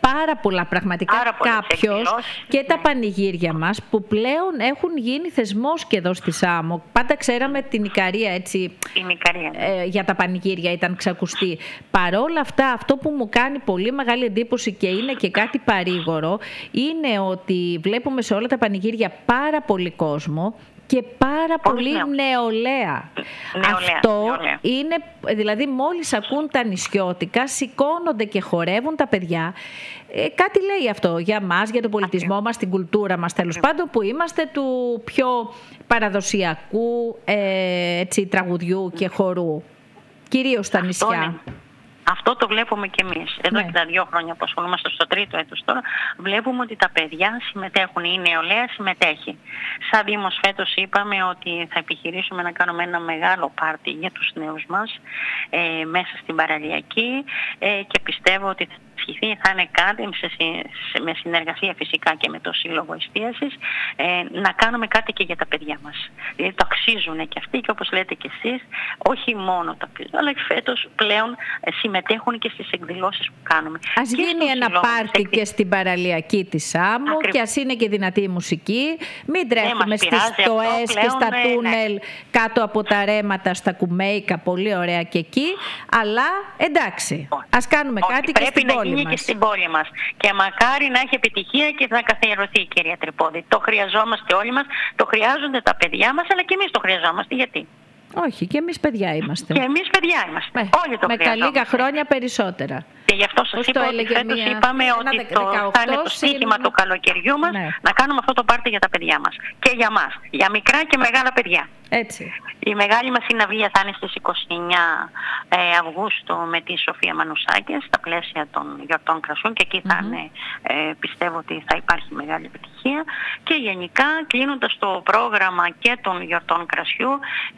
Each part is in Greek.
πάρα πολλά πραγματικά κάποιος και τα πανηγύρια μας που πλέον έχουν γίνει θεσμός και εδώ στη Σάμο. Πάντα ξέραμε την Ικαρία, έτσι, για τα πανηγύρια ήταν ξακουστή. Παρόλα αυτά, αυτό που μου κάνει πολύ μεγάλη εντύπωση και είναι και κάτι παρήγορο είναι ότι βλέπουμε σε όλα τα πανηγύρια πάρα πολύ κόσμο και πάρα πολύ νεολαία. Αυτό είναι, δηλαδή μόλις ακούν τα νησιώτικα, σηκώνονται και χορεύουν τα παιδιά. Κάτι λέει αυτό για μας, για τον πολιτισμό μας, την κουλτούρα μας, τέλος πάντων, που είμαστε του πιο παραδοσιακού τραγουδιού και χορού, κυρίως στα νησιά. Αυτό το βλέπουμε και εμείς. Εδώ και τα 2 χρόνια που ασχολούμαστε στο 3ο έτος τώρα, βλέπουμε ότι τα παιδιά συμμετέχουν, η νεολαία συμμετέχει. Σαν Δήμος φέτος είπαμε ότι θα επιχειρήσουμε να κάνουμε ένα μεγάλο πάρτι για τους νέους μας μέσα στην παραλιακή και πιστεύω ότι θα είναι κάτι με συνεργασία φυσικά και με το Σύλλογο Εστίασης να κάνουμε κάτι και για τα παιδιά μας. Δηλαδή το αξίζουν και αυτοί και όπως λέτε και εσείς, όχι μόνο τα παιδιά, αλλά φέτος πλέον συμμετέχουν και στις εκδηλώσεις που κάνουμε. Ας γίνει ένα πάρτι και στην παραλιακή της Σάμου και ας είναι και δυνατή η μουσική. Μην τρέχουμε στις στοές και στα τούνελ κάτω από τα ρέματα, στα κουμέικα, πολύ ωραία και εκεί. Αλλά εντάξει, ας κάνουμε κάτι και στην πόλη. Και στην πόλη μας. Και μακάρι να έχει επιτυχία και να καθιερωθεί, κυρία Τρυπόδη. Το χρειαζόμαστε όλοι μας, το χρειάζονται τα παιδιά μας, αλλά και εμείς το χρειαζόμαστε. Γιατί? Όχι, και εμείς παιδιά είμαστε. Και εμείς παιδιά είμαστε. Όλοι το χρειαζόμαστε. Με λίγα χρόνια περισσότερα. Και γι' αυτό σας είπα ότι φέτος είπαμε ότι θα είναι το στοίχημα του καλοκαιριού μας να κάνουμε αυτό το πάρτι για τα παιδιά μας. Και για μας. Για μικρά και μεγάλα παιδιά. Έτσι. Η μεγάλη μας συναυλία θα είναι στις 29 Αυγούστου με τη Σοφία Μανουσάκη στα πλαίσια των γιορτών κρασιών και εκεί θα είναι, πιστεύω ότι θα υπάρχει μεγάλη επιτυχία. Και γενικά κλείνοντας το πρόγραμμα και των γιορτών κρασιού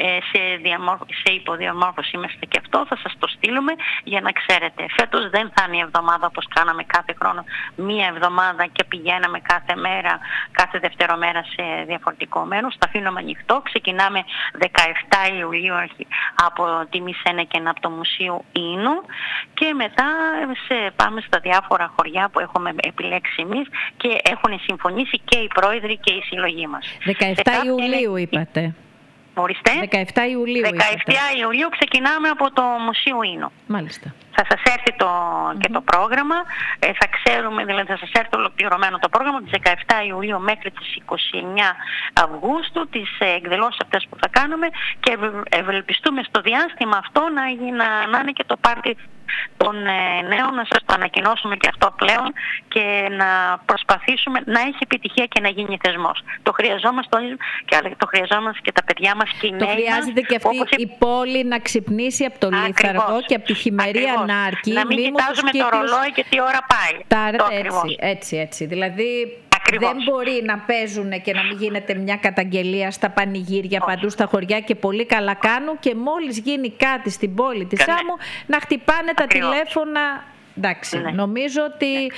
σε υποδιαμόρφωση είμαστε και αυτό, θα σας το στείλουμε για να ξέρετε. Φέτος δεν θα είναι η εβδομάδα όπως κάναμε κάθε χρόνο, μία εβδομάδα και πηγαίναμε κάθε μέρα, κάθε δευτερομέρα σε διαφορετικό μέρος. Θα αφήνουμε ανοιχτό. Ξεκινάμε 17 Ιουλίου από τη Μισένεκεν από το Μουσείο Ίνου και μετά πάμε στα διάφορα χωριά που έχουμε επιλέξει εμείς και έχουν συμφωνήσει και οι πρόεδροι και οι συλλογοί μας. 17 Ιουλίου είπατε. Ορίστε. 17 Ιουλίου 17 Ιουλίου ξεκινάμε από το Μουσείο Ίνου. Μάλιστα. Θα σας έρθει και το πρόγραμμα, θα ξέρουμε, δηλαδή θα σας έρθει ολοκληρωμένο το πρόγραμμα από τις 17 Ιουλίου μέχρι τις 29 Αυγούστου, τις εκδηλώσεις αυτές που θα κάνουμε και ευελπιστούμε στο διάστημα αυτό να είναι και το πάρτι των νέων, να σας το ανακοινώσουμε και αυτό πλέον και να προσπαθήσουμε να έχει επιτυχία και να γίνει θεσμός. Το χρειαζόμαστε όλοι και το χρειαζόμαστε και τα παιδιά μας και οι νέοι μας. Το χρειάζεται και αυτή η πόλη να ξυπνήσει από το λίθαργο και από τη χειμερία ανάρκη. Να μην κοιτάζουμε το ρολόι και τι ώρα πάει. Έτσι. Δηλαδή δεν μπορεί να παίζουν και να μην γίνεται μια καταγγελία στα πανηγύρια παντού στα χωριά και πολύ καλά κάνουν και μόλις γίνει κάτι στην πόλη της Σάμου να χτυπάνε τα τηλέφωνα. Εντάξει, νομίζω ότι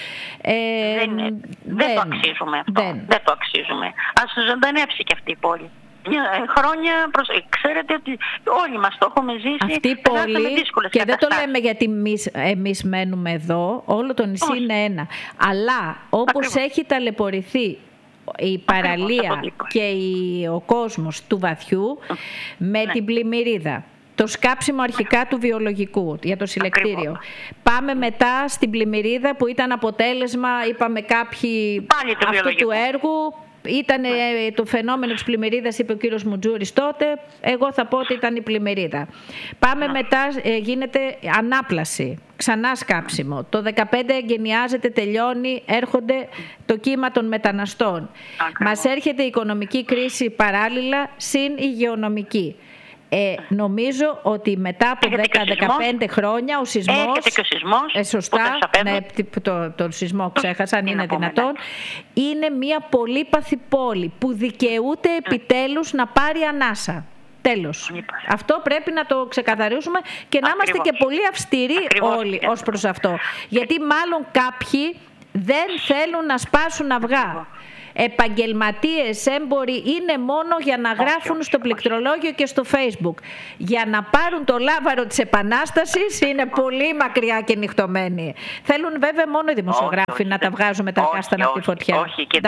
δεν το αξίζουμε αυτό. Δεν το αξίζουμε. Ας ζωντανεύσει και αυτή η πόλη. Χρόνια, ξέρετε ότι όλοι μας το έχουμε ζήσει. Αυτή η πόλη, και δεν το λέμε γιατί εμείς μένουμε εδώ, όλο το νησί είναι ένα. Αλλά όπως έχει ταλαιπωρηθεί η παραλία και ο κόσμος του βαθιού με την πλημμυρίδα, το σκάψιμο αρχικά του βιολογικού για το συλλεκτήριο. Πάμε μετά στην πλημμυρίδα που ήταν αποτέλεσμα, είπαμε κάποιοι, αυτού του έργου. Ήταν το φαινόμενο της πλημμυρίδας, είπε ο κύριος Μουτζούρης τότε, εγώ θα πω ότι ήταν η πλημμυρίδα. Πάμε μετά, γίνεται ανάπλαση, ξανά σκάψιμο. Το 15 εγκαινιάζεται, τελειώνει, έρχονται το κύμα των μεταναστών. Μας έρχεται η οικονομική κρίση παράλληλα, συν η υγειονομική. Νομίζω ότι μετά από 10-15 χρόνια ο σεισμός. Έρχεται και ο σεισμός. Σωστά, το σεισμό ξέχασα, αν είναι δυνατόν. Είναι μια πολύπαθη πόλη που δικαιούται επιτέλους να πάρει ανάσα. Τέλος. Αυτό πρέπει να το ξεκαθαρίσουμε και να είμαστε και πολύ αυστηροί όλοι ως προς αυτό. Γιατί μάλλον κάποιοι δεν θέλουν να σπάσουν αυγά. επαγγελματίες, έμποροι είναι μόνο για να γράφουν στο πληκτρολόγιο και στο Facebook. Για να πάρουν το λάβαρο της Επανάστασης είναι πολύ μακριά και νυχτωμένοι. Θέλουν βέβαια μόνο οι δημοσιογράφοι να τα βγάζουν με τα κάστανα από τη φωτιά. Όχι, και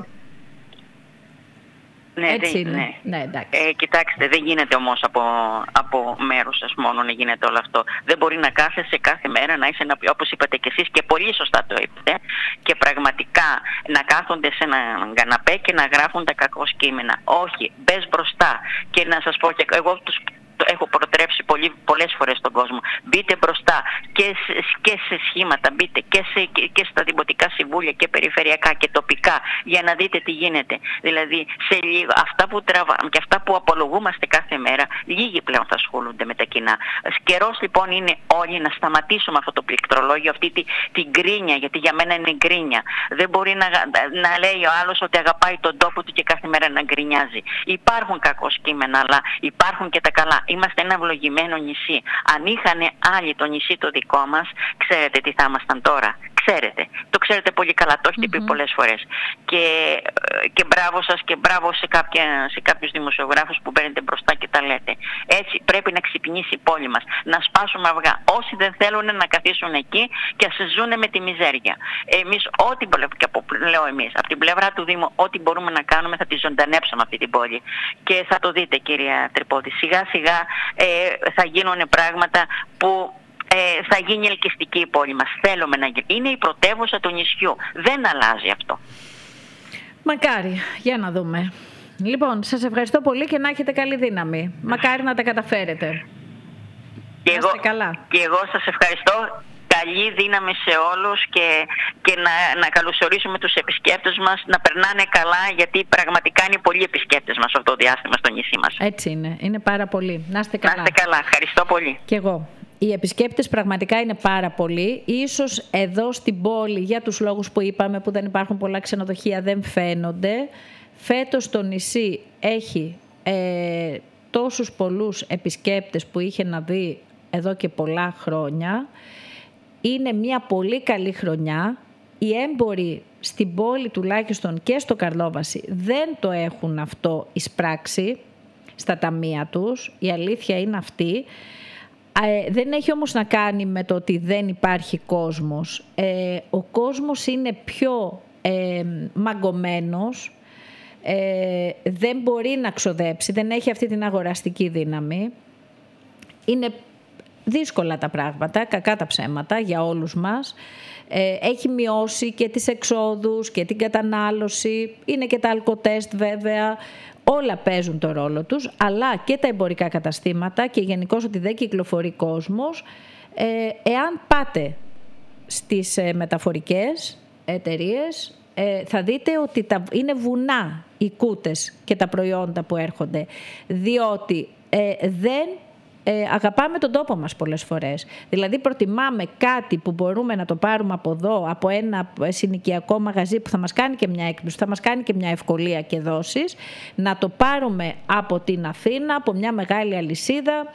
ναι, έτσι είναι. Ναι, κοιτάξτε, δεν γίνεται όμως από μέρους σας μόνο να γίνεται όλο αυτό. Δεν μπορεί να κάθεσαι κάθε μέρα να είσαι, όπως είπατε και εσείς και πολύ σωστά το είπατε, και πραγματικά να κάθονται σε έναν καναπέ και να γράφουν τα κακό κείμενα. Όχι, μπες μπροστά. Και να σας πω, και εγώ έχω προτρέψει πολλές φορές στον κόσμο. Μπείτε μπροστά και σε σχήματα, μπείτε και στα δημοτικά συμβούλια και περιφερειακά και τοπικά, για να δείτε τι γίνεται. Δηλαδή, σε λίγο, αυτά που τραβάμε και αυτά που απολογούμαστε κάθε μέρα, λίγοι πλέον θα ασχολούνται με τα κοινά. Καιρός λοιπόν είναι όλοι να σταματήσουμε αυτό το πληκτρολόγιο, αυτή την γκρίνια, γιατί για μένα είναι γκρίνια. Δεν μπορεί να λέει ο άλλος ότι αγαπάει τον τόπο του και κάθε μέρα να γκρινιάζει. Υπάρχουν κακώς κείμενα, αλλά υπάρχουν και τα καλά. Είμαστε ένα ευλογημένο νησί. Αν είχαν άλλοι το νησί το δικό μας, ξέρετε τι θα ήμασταν τώρα. Ξέρετε. Το ξέρετε πολύ καλά. Το έχετε πει πολλές φορές. Και μπράβο σας και μπράβο σε κάποιους δημοσιογράφους που μπαίνετε μπροστά και τα λέτε. Έτσι πρέπει να ξυπνήσει η πόλη μας. Να σπάσουμε αυγά. Όσοι δεν θέλουν να καθίσουν εκεί και ας ζουν με τη μιζέρια. Εμείς ό,τι λέω εμείς, από την πλευρά του Δήμου, ό,τι μπορούμε να κάνουμε θα τη ζωντανέψουμε αυτή την πόλη. Και θα το δείτε, κυρία Τρυπώτη. Σιγά σιγά θα γίνουν πράγματα που θα γίνει ελκυστική η πόλη μας. Θέλουμε να γίνει. Είναι η πρωτεύουσα του νησιού. Δεν αλλάζει αυτό. Μακάρι. Για να δούμε. Λοιπόν, σας ευχαριστώ πολύ και να έχετε καλή δύναμη. Μακάρι να τα καταφέρετε. Και εγώ σας ευχαριστώ. Καλή δύναμη σε όλους και να καλωσορίσουμε τους επισκέπτες μας να περνάνε καλά, γιατί πραγματικά είναι πολλοί επισκέπτες μας αυτό το διάστημα στο νησί μας. Έτσι είναι. Είναι πάρα πολλοί. Να είστε καλά. Να είστε καλά. Ευχαριστώ πολύ. Και εγώ. Οι επισκέπτες πραγματικά είναι πάρα πολλοί. Ίσως εδώ στην πόλη, για τους λόγους που είπαμε, που δεν υπάρχουν πολλά ξενοδοχεία, δεν φαίνονται. Φέτος το νησί έχει τόσους πολλούς επισκέπτες που είχε να δει εδώ και πολλά χρόνια. Είναι μια πολύ καλή χρονιά. Οι έμποροι στην πόλη τουλάχιστον και στο Καρλόβαση δεν το έχουν αυτό εισπράξει στα ταμεία τους. Η αλήθεια είναι αυτή. Δεν έχει όμως να κάνει με το ότι δεν υπάρχει κόσμος. Ο κόσμος είναι πιο μαγκωμένος, δεν μπορεί να ξοδέψει, δεν έχει αυτή την αγοραστική δύναμη. Είναι δύσκολα τα πράγματα, κακά τα ψέματα για όλους μας. Έχει μειώσει και τις εξόδους και την κατανάλωση. Είναι και τα αλκοτέστ βέβαια. Όλα παίζουν το ρόλο τους, αλλά και τα εμπορικά καταστήματα και γενικώς ότι δεν κυκλοφορεί κόσμος. Εάν πάτε στις μεταφορικές εταιρείες, θα δείτε ότι είναι βουνά οι κούτες και τα προϊόντα που έρχονται, διότι δεν αγαπάμε τον τόπο μας πολλές φορές. Δηλαδή προτιμάμε κάτι που μπορούμε να το πάρουμε από εδώ, από ένα συνοικιακό μαγαζί που θα μας κάνει και μια έκπληξη, θα μας κάνει και μια ευκολία και δόσεις, να το πάρουμε από την Αθήνα, από μια μεγάλη αλυσίδα,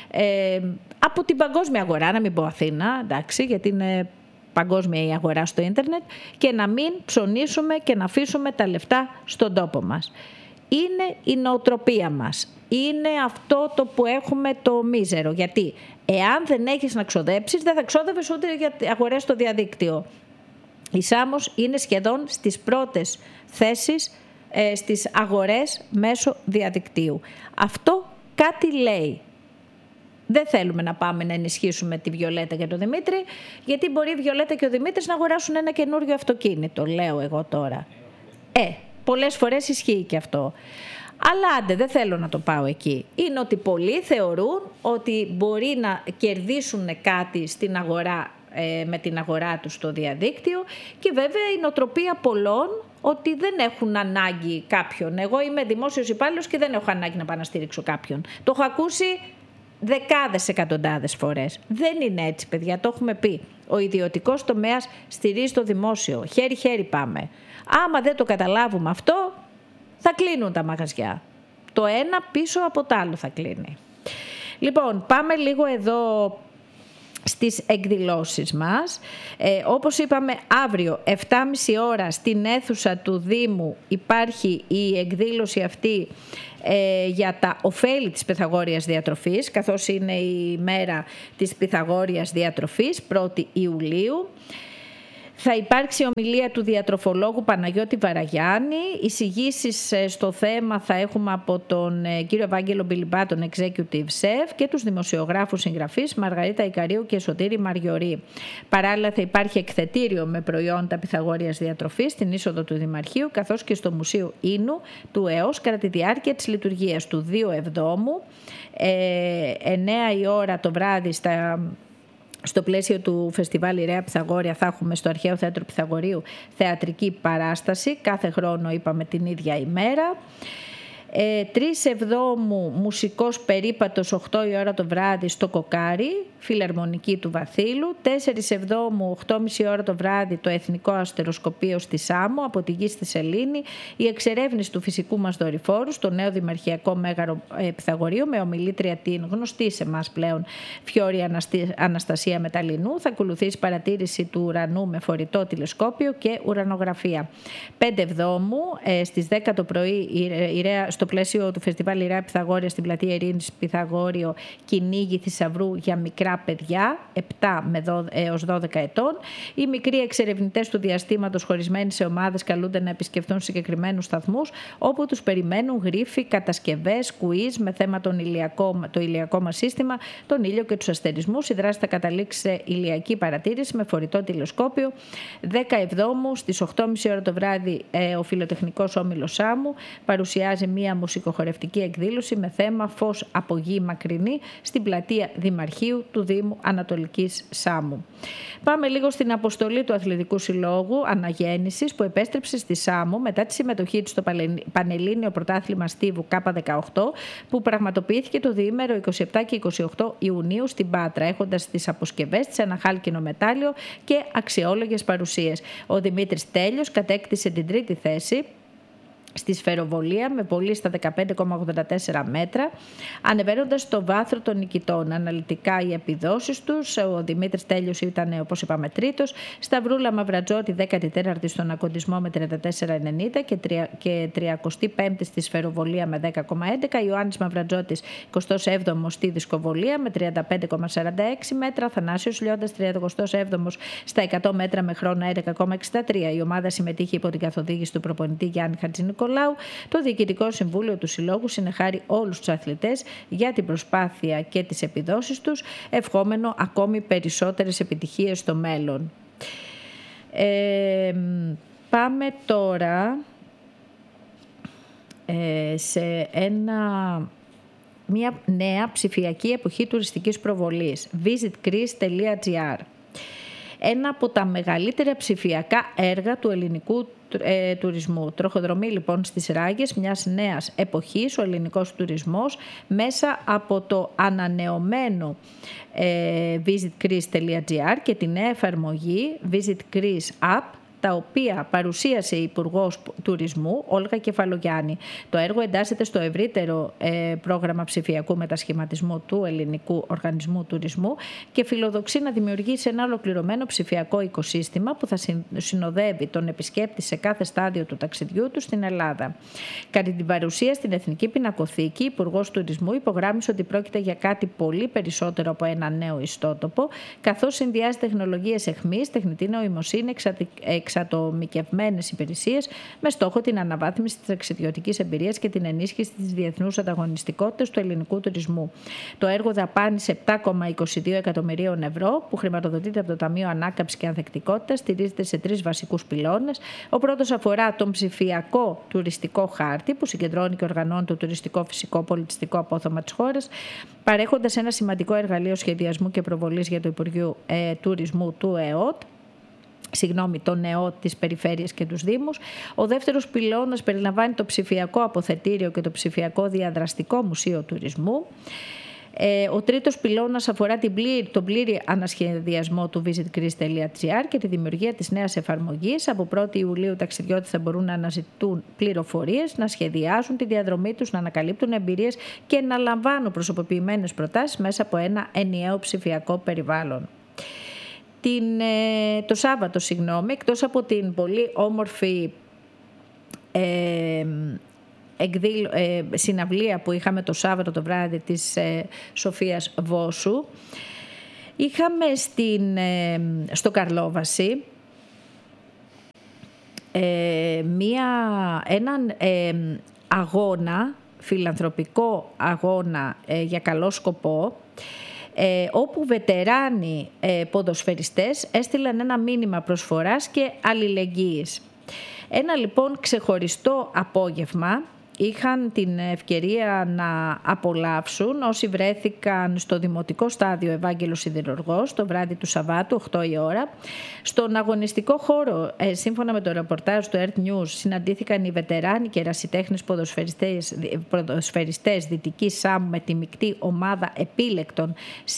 από την παγκόσμια αγορά, να μην πω Αθήνα, εντάξει, γιατί είναι παγκόσμια η αγορά στο ίντερνετ, και να μην ψωνίσουμε και να αφήσουμε τα λεφτά στον τόπο μας. Είναι η νοοτροπία μας. Είναι αυτό το που έχουμε το μίζερο. Γιατί εάν δεν έχεις να ξοδέψεις, δεν θα ξόδευες ούτε για αγορές στο διαδίκτυο. Η Σάμος είναι σχεδόν στις πρώτες θέσεις στις αγορές μέσω διαδικτύου. Αυτό κάτι λέει. Δεν θέλουμε να πάμε να ενισχύσουμε τη Βιολέτα και τον Δημήτρη, γιατί μπορεί η Βιολέτα και ο Δημήτρης να αγοράσουν ένα καινούριο αυτοκίνητο, λέω εγώ τώρα. Πολλές φορές ισχύει και αυτό. Αλλά άντε, δεν θέλω να το πάω εκεί. Είναι ότι πολλοί θεωρούν ότι μπορεί να κερδίσουν κάτι στην αγορά, με την αγορά τους στο διαδίκτυο, και βέβαια η νοοτροπία πολλών ότι δεν έχουν ανάγκη κάποιον. Εγώ είμαι δημόσιος υπάλληλος και δεν έχω ανάγκη να πάω να στηρίξω κάποιον. Το έχω ακούσει δεκάδες, εκατοντάδες φορές. Δεν είναι έτσι, παιδιά, το έχουμε πει. Ο ιδιωτικός τομέας στηρίζει το δημόσιο. Χέρι-χέρι πάμε. Άμα δεν το καταλάβουμε αυτό, θα κλείνουν τα μαγαζιά. Το ένα πίσω από το άλλο θα κλείνει. Λοιπόν, πάμε λίγο εδώ στις εκδηλώσεις μας. Όπως είπαμε, αύριο 7.30 ώρα στην αίθουσα του Δήμου υπάρχει η εκδήλωση αυτή για τα ωφέλη της Πυθαγόριας διατροφής, καθώς είναι η μέρα της Πυθαγόριας διατροφής, 1η Ιουλίου. Θα υπάρξει ομιλία του διατροφολόγου Παναγιώτη Βαραγιάννη. Εισηγήσεις στο θέμα θα έχουμε από τον κύριο Ευάγγελο Μπιλιμπά, τον Executive Chef, και τους δημοσιογράφους συγγραφείς Μαργαρίτα Ικαρίου και Σωτήρη Μαριωρή. Παράλληλα θα υπάρχει εκθετήριο με προϊόντα Πυθαγόριας διατροφής στην είσοδο του Δημαρχείου, καθώς και στο Μουσείο Ίνου του ΕΟΣ κατά τη διάρκεια της λειτουργίας του 2 Εβδόμου. 9 η ώρα το βράδυ στο πλαίσιο του φεστιβάλ Ιρέα Πυθαγόρια θα έχουμε στο Αρχαίο Θέατρο Πυθαγορείου θεατρική παράσταση, κάθε χρόνο είπαμε την ίδια ημέρα. 3 Εβδόμου μουσικός περίπατος 8 η ώρα το βράδυ στο Κοκάρι, φιλαρμονική του Βαθύλου. 4 Εβδόμου 8.30 ώρα το βράδυ το Εθνικό Αστεροσκοπείο στη Σάμο, από τη γη στη Σελήνη, η εξερεύνηση του φυσικού μας δορυφόρου στο νέο Δημαρχιακό Μέγαρο Πυθαγορείου με ομιλήτρια την γνωστή σε εμάς πλέον Φιώρη Αναστασία Μεταλλινού. Θα ακολουθήσει παρατήρηση του ουρανού με φορητό τηλεσκόπιο και ουρανογραφία. 5 Εβδόμου στις 10 το πρωί στο πλαίσιο του φεστιβάλ Ιρέα Πυθαγόρια στην πλατεία Ειρήνης Πυθαγόριο, κυνήγι θησαυρού για μικρά παιδιά 7 έως 12 ετών. Οι μικροί εξερευνητές του διαστήματος χωρισμένοι σε ομάδες καλούνται να επισκεφτούν συγκεκριμένους σταθμούς όπου τους περιμένουν γρίφοι, κατασκευές, κουίζ με θέμα το ηλιακό μας σύστημα, τον ήλιο και τους αστερισμούς. Η δράση θα καταλήξει σε ηλιακή παρατήρηση με φορητό τηλεσκόπιο. 10 Εβδόμου στις 8.30 ώρα το βράδυ ο Φιλοτεχνικός Όμιλος Σάμου παρουσιάζει μία μουσικοχορευτική εκδήλωση με θέμα «Φως από γη μακρινή» στην πλατεία Δημαρχείου του Δήμου Ανατολικής Σάμου. Πάμε λίγο στην αποστολή του Αθλητικού Συλλόγου Αναγέννησης που επέστρεψε στη Σάμου μετά τη συμμετοχή του στο Πανελλήνιο Πρωτάθλημα Στίβου K18 που πραγματοποιήθηκε το διήμερο 27 και 28 Ιουνίου στην Πάτρα, έχοντας στις αποσκευές της ένα χάλκινο μετάλλιο και αξιόλογες παρουσίες. Ο Δημήτρης Τέλειος κατέκτησε την 3η θέση στη σφαιροβολία με πολύ στα 15,84 μέτρα, ανεβαίνοντας στο βάθρο των νικητών. Αναλυτικά οι επιδόσεις τους, ο Δημήτρης Τέλειος ήταν, όπως είπαμε, τρίτος, Σταυρούλα Μαυρατζώτη 14η στον ακοντισμό με 34,90 και 35η στη σφαιροβολία με 10,11, Ιωάννης Μαυρατζώτης 27ο στη δισκοβολία με 35,46 μέτρα, Θανάσιος Λιώντας 37ο στα 100 μέτρα με χρόνο 11,63. Η ομάδα συμμετείχε υπό την καθοδήγηση του προπονητή Γιάννη Χατζηνικολάου. Το Διοικητικό Συμβούλιο του Συλλόγου συνεχάρει όλους τους αθλητές για την προσπάθεια και τις επιδόσεις τους, ευχόμενο ακόμη περισσότερες επιτυχίες στο μέλλον. Πάμε τώρα σε μια νέα ψηφιακή εποχή τουριστικής προβολής, visitgreece.gr. Ένα από τα μεγαλύτερα ψηφιακά έργα του ελληνικού τουρισμού. Τροχοδρομεί λοιπόν στις ράγες μιας νέας εποχής ο ελληνικός τουρισμός μέσα από το ανανεωμένο visitgreece.gr και τη νέα εφαρμογή Visit Greece App, τα οποία παρουσίασε η Υπουργός Τουρισμού Όλγα Κεφαλογιάννη. Το έργο εντάσσεται στο ευρύτερο πρόγραμμα ψηφιακού μετασχηματισμού του Ελληνικού Οργανισμού Τουρισμού και φιλοδοξεί να δημιουργήσει ένα ολοκληρωμένο ψηφιακό οικοσύστημα που θα συνοδεύει τον επισκέπτη σε κάθε στάδιο του ταξιδιού του στην Ελλάδα. Κατά την παρουσία στην Εθνική Πινακοθήκη, η Υπουργός Τουρισμού υπογράμμισε ότι πρόκειται για κάτι πολύ περισσότερο από ένα νέο ιστότοπο, καθώς συνδυάζει τεχνολογίες εχμής, τεχνητή νοημοσύνη, εξατομικευμένες υπηρεσίες με στόχο την αναβάθμιση της ταξιδιωτικής εμπειρίας και την ενίσχυση της διεθνούς ανταγωνιστικότητας του ελληνικού τουρισμού. Το έργο δαπάνησε 7,22 εκατομμυρίων ευρώ που χρηματοδοτείται από το Ταμείο Ανάκαμψης και Ανθεκτικότητας, στηρίζεται σε 3 βασικούς πυλώνες. Ο πρώτος αφορά τον ψηφιακό τουριστικό χάρτη που συγκεντρώνει και οργανώνει το τουριστικό φυσικό πολιτιστικό απόθεμα της χώρας, παρέχοντας ένα σημαντικό εργαλείο σχεδιασμού και προβολής για το Υπουργείο Τουρισμού του ΕΟΤ. Τον ΕΟΤ της Περιφέρειας και τους Δήμους. Ο δεύτερος πυλώνας περιλαμβάνει το ψηφιακό αποθετήριο και το ψηφιακό διαδραστικό μουσείο τουρισμού. Ο τρίτος πυλώνας αφορά τον πλήρη ανασχεδιασμό του visitgreece.gr και τη δημιουργία της νέας εφαρμογής. Από 1η Ιουλίου ταξιδιώτες θα μπορούν να αναζητούν πληροφορίες, να σχεδιάσουν τη διαδρομή τους, να ανακαλύπτουν εμπειρίες και να λαμβάνουν προσωποποιημένες προτάσεις μέσα από ένα ενιαίο ψηφιακό περιβάλλον. Το Σάββατο, εκτός από την πολύ όμορφη συναυλία που είχαμε το Σάββατο το βράδυ της Σοφίας Βόσου, είχαμε στο Καρλόβαση έναν αγώνα, φιλανθρωπικό αγώνα για καλό σκοπό, όπου βετεράνοι ποδοσφαιριστές έστειλαν ένα μήνυμα προσφοράς και αλληλεγγύης. Ένα λοιπόν ξεχωριστό απόγευμα είχαν την ευκαιρία να απολαύσουν όσοι βρέθηκαν στο Δημοτικό Στάδιο Ευάγγελος Σιδηρουργός το βράδυ του Σαββάτου, 8 η ώρα. Στον αγωνιστικό χώρο, σύμφωνα με το ρεπορτάζ του Earth News, συναντήθηκαν οι βετεράνοι και ερασιτέχνες ποδοσφαιριστές Δυτικής Σάμου με τη μεικτή ομάδα επίλεκτων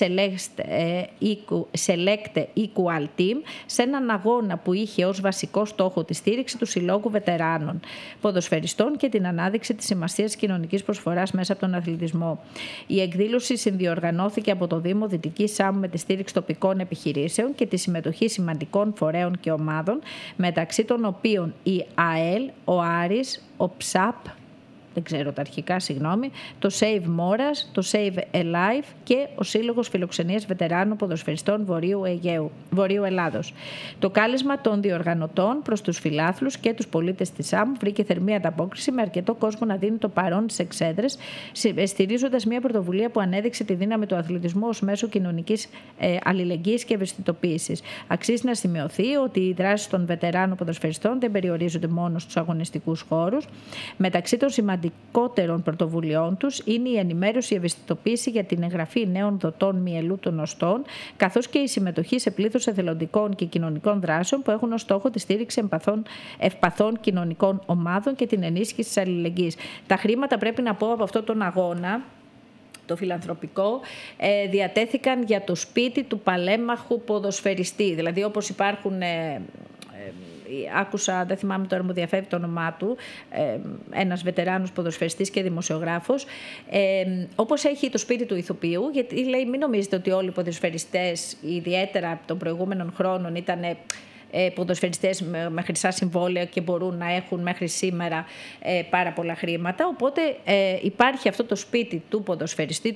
Select Equal Team σε έναν αγώνα που είχε ως βασικό στόχο τη στήριξη του Συλλόγου Βετεράνων Ποδοσφαιριστών και την ανάδειξη της σημασίας κοινωνικής προσφοράς μέσα από τον αθλητισμό. Η εκδήλωση συνδιοργανώθηκε από το Δήμο Δυτικής Σάμου με τη στήριξη τοπικών επιχειρήσεων και τη συμμετοχή σημαντικών φορέων και ομάδων, μεταξύ των οποίων η ΑΕΛ, ο Άρης, ο ΨΑΠ, δεν ξέρω τα αρχικά, το Save Μόρας, το Save Alive και ο Σύλλογος Φιλοξενίας Βετεράνων Ποδοσφαιριστών Βορείου Ελλάδος. Το κάλεσμα των διοργανωτών προς τους φιλάθλους και τους πολίτες της ΣΑΜ βρήκε θερμή ανταπόκριση, με αρκετό κόσμο να δίνει το παρόν στις εξέδρες, στηρίζοντας μια πρωτοβουλία που ανέδειξε τη δύναμη του αθλητισμού ως μέσο κοινωνικής αλληλεγγύης και ευαισθητοποίησης. Αξίζει να σημειωθεί ότι οι δράσεις των βετεράνων ποδοσφαιριστών δεν περιορίζονται μόνο στους αγωνιστικούς χώρους. Μεταξύ των σημαντικότερων πρωτοβουλειών τους είναι η ενημέρωση, η ευαισθητοποίηση για την εγγραφή νέων δοτών μυελού των οστών, καθώς και η συμμετοχή σε πλήθος εθελοντικών και κοινωνικών δράσεων που έχουν ως στόχο τη στήριξη ευπαθών κοινωνικών ομάδων και την ενίσχυση της αλληλεγγύης. Τα χρήματα, πρέπει να πω, από αυτόν τον αγώνα, το φιλανθρωπικό, διατέθηκαν για το σπίτι του παλέμαχου ποδοσφαιριστή. Δηλαδή, όπως υπάρχουν... άκουσα, δεν θυμάμαι τώρα, μου διαφεύγει το όνομά του, ένας βετεράνος ποδοσφαιριστής και δημοσιογράφος, όπως έχει το σπίτι του ηθοποιού, γιατί λέει μην νομίζετε ότι όλοι οι ποδοσφαιριστές, ιδιαίτερα των προηγούμενων χρόνων, ήταν ποδοσφαιριστές με χρυσά συμβόλαια και μπορούν να έχουν μέχρι σήμερα πάρα πολλά χρήματα. Οπότε υπάρχει αυτό το σπίτι του ποδοσφαιριστή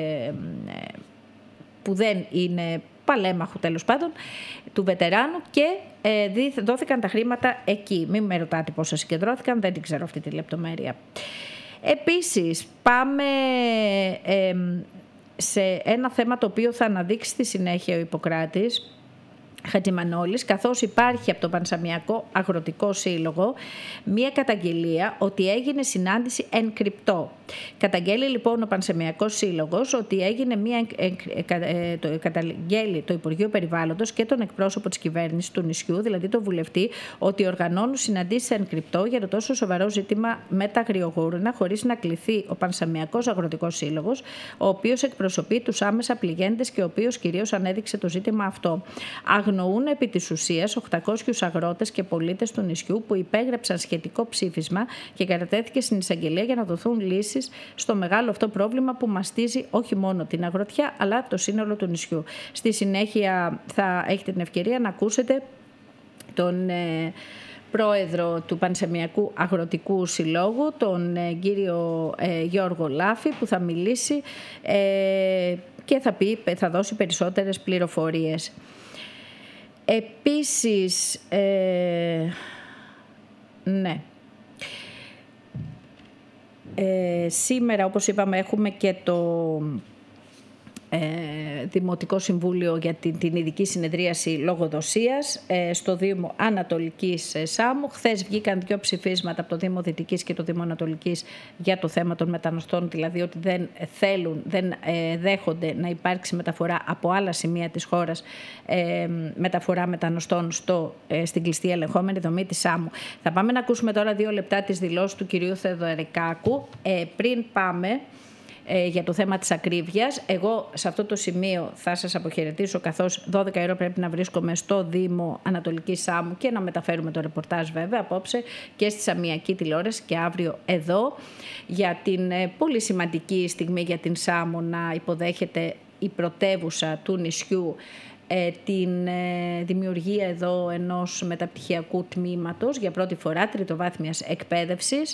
που δεν είναι παλέμαχου, τέλος πάντων, του βετεράνου, και δόθηκαν τα χρήματα εκεί. Μην με ρωτάτε πόσα συγκεντρώθηκαν, δεν την ξέρω αυτή τη λεπτομέρεια. Επίσης, πάμε σε ένα θέμα το οποίο θα αναδείξει στη συνέχεια ο Ιπποκράτης Χατζημανόλης, καθώς υπάρχει από το Πανσαμιακό Αγροτικό Σύλλογο μία καταγγελία ότι έγινε συνάντηση εν κρυπτό. Καταγγέλει λοιπόν ο Πανσαμιακός Σύλλογος ότι έγινε καταγγέλει το Υπουργείο Περιβάλλοντος και τον εκπρόσωπο της κυβέρνησης του νησιού, δηλαδή τον βουλευτή, ότι οργανώνουν συναντήσεις εν κρυπτό για το τόσο σοβαρό ζήτημα με τα αγριογούρνα, χωρίς να κληθεί ο Πανσαμιακός Αγροτικός Σύλλογος, ο οποίος εκπροσωπεί τους άμεσα πληγέντες και ο οποίος κυρίως ανέδειξε το ζήτημα αυτό. Αγνοούν επί της ουσίας 800 αγρότες και πολίτες του νησιού που υπέγραψαν σχετικό ψήφισμα και κατατέθηκε στην εισαγγελία για να δοθούν λύσεις στο μεγάλο αυτό πρόβλημα που μαστίζει όχι μόνο την αγροτιά αλλά το σύνολο του νησιού. Στη συνέχεια θα έχετε την ευκαιρία να ακούσετε τον πρόεδρο του Πανσαμιακού Αγροτικού Συλλόγου, τον κύριο Γιώργο Λάφη, που θα μιλήσει και θα δώσει περισσότερες πληροφορίες. Επίσης, ναι, σήμερα, όπως είπαμε, έχουμε και το Δημοτικό Συμβούλιο για την ειδική συνεδρίαση λογοδοσίας στο Δήμο Ανατολικής Σάμου. Χθες βγήκαν 2 ψηφίσματα από το Δήμο Δυτικής και το Δήμο Ανατολικής για το θέμα των μεταναστών, δηλαδή ότι δεν δέχονται να υπάρξει μεταφορά από άλλα σημεία της χώρας, μεταφορά μεταναστών στην κλειστή ελεγχόμενη δομή της Σάμου. Θα πάμε να ακούσουμε τώρα 2 λεπτά τις δηλώσεις του κυρίου Θεοδωρικάκου. Πριν πάμε για το θέμα της ακρίβειας, εγώ σε αυτό το σημείο θα σας αποχαιρετήσω, καθώς 12 ώρα πρέπει να βρίσκομαι στο Δήμο Ανατολικής Σάμου και να μεταφέρουμε το ρεπορτάζ βέβαια απόψε και στη Σαμιακή τηλεόραση και αύριο εδώ, για την πολύ σημαντική στιγμή για την Σάμο να υποδέχεται η πρωτεύουσα του νησιού την δημιουργία εδώ ενός μεταπτυχιακού τμήματος για πρώτη φορά τριτοβάθμιας εκπαίδευσης.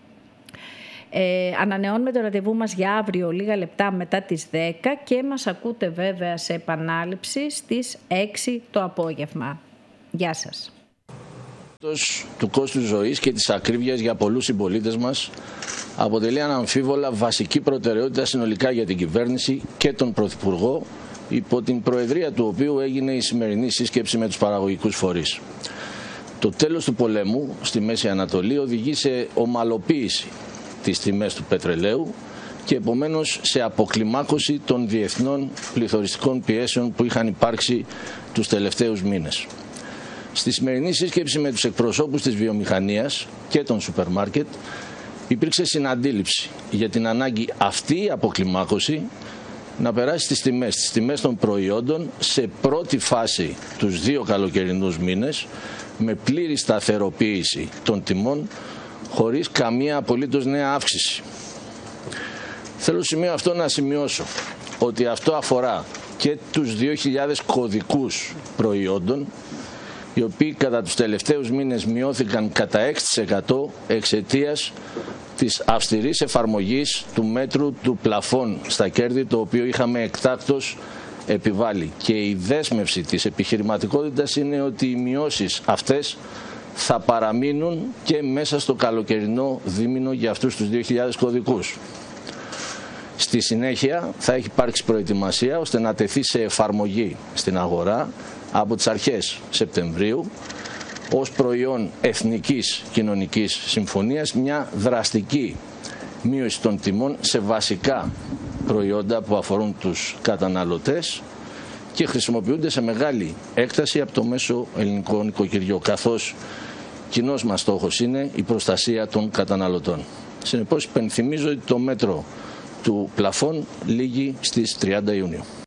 Ανανεώνουμε το ραντεβού μας για αύριο λίγα λεπτά μετά τις 10 και μας ακούτε βέβαια σε επανάληψη στις 6 το απόγευμα. Γεια σας. Του κόστους ζωής και της ακρίβειας για πολλούς συμπολίτες μας αποτελεί αναμφίβολα βασική προτεραιότητα συνολικά για την κυβέρνηση και τον Πρωθυπουργό, υπό την προεδρία του οποίου έγινε η σημερινή σύσκεψη με τους παραγωγικούς φορείς. Το τέλος του πολέμου στη Μέση Ανατολή οδηγεί σε ομαλοποίηση τις τιμές του πετρελαίου και επομένως σε αποκλιμάκωση των διεθνών πληθωριστικών πιέσεων που είχαν υπάρξει τους τελευταίους μήνες. Στη σημερινή σύσκεψη με τους εκπροσώπους της βιομηχανίας και των σούπερ μάρκετ υπήρξε συναντήληψη για την ανάγκη αυτή η αποκλιμάκωση να περάσει στις τιμές των προϊόντων σε πρώτη φάση τους 2 καλοκαιρινούς μήνες με πλήρη σταθεροποίηση των τιμών χωρίς καμία απολύτως νέα αύξηση. Θέλω στο σημείο αυτό να σημειώσω ότι αυτό αφορά και τους 2.000 κωδικούς προϊόντων, οι οποίοι κατά τους τελευταίους μήνες μειώθηκαν κατά 6% εξαιτίας της αυστηρής εφαρμογής του μέτρου του πλαφών στα κέρδη, το οποίο είχαμε εκτάκτως επιβάλει. Και η δέσμευση της επιχειρηματικότητας είναι ότι οι μειώσεις αυτές θα παραμείνουν και μέσα στο καλοκαιρινό δίμηνο για αυτούς τους 2.000 κωδικούς. Στη συνέχεια θα έχει υπάρξει προετοιμασία ώστε να τεθεί σε εφαρμογή στην αγορά από τις αρχές Σεπτεμβρίου ως προϊόν Εθνικής Κοινωνικής Συμφωνίας μια δραστική μείωση των τιμών σε βασικά προϊόντα που αφορούν τους καταναλωτές και χρησιμοποιούνται σε μεγάλη έκταση από το μέσο ελληνικό νοικοκυριό, καθώς κοινός μας στόχος είναι η προστασία των καταναλωτών. Συνεπώς, υπενθυμίζω ότι το μέτρο του πλαφών λήγει στις 30 Ιουνίου.